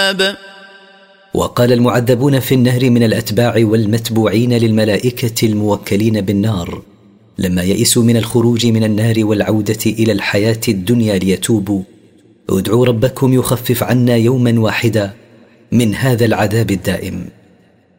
العذاب. وقال المعذبون في النهر من الأتباع والمتبوعين للملائكة الموكلين بالنار لما يئسوا من الخروج من النار والعودة إلى الحياة الدنيا ليتوبوا: ادعوا ربكم يخفف عنا يوما واحدا من هذا العذاب الدائم.